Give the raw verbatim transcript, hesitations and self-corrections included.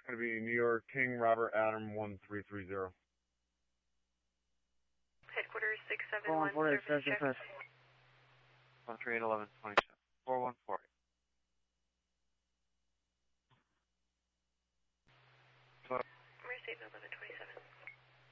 going to be New York King Robert Adam one three three zero. Headquarters six seven one, service check. one three eight eleven twenty-seven. four one four eight. Receive eleven twenty.